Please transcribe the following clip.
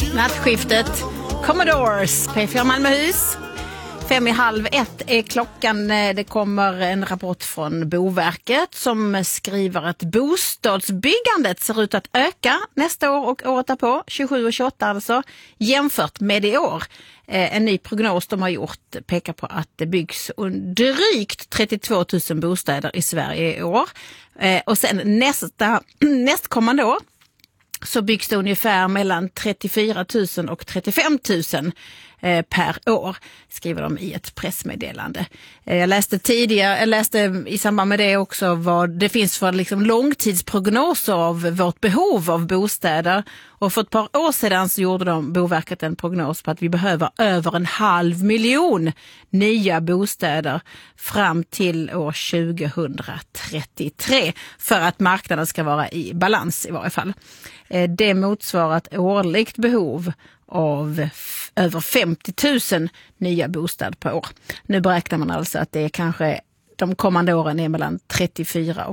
Nattskiftet, Commodores, P4 Malmöhus. 5:30 är klockan. Det kommer en rapport från Boverket som skriver att bostadsbyggandet ser ut att öka nästa år och året därpå, 27 och 28 alltså, jämfört med i år. En ny prognos de har gjort pekar på att det byggs drygt 32 000 bostäder i Sverige i år. Och sen nästkommande år så byggs det ungefär mellan 34 000 och 35 000 per år, skriver de i ett pressmeddelande. Jag läste i samband med det också vad det finns för liksom långtidsprognoser av vårt behov av bostäder. Och för ett par år sedan så gjorde Boverket en prognos på att vi behöver över 500 000 nya bostäder fram till år 2033 för att marknaden ska vara i balans i varje fall. Det motsvarar ett årligt behov av över 50 000 nya bostäder per år. Nu beräknar man alltså att det är kanske de kommande åren är mellan 34 000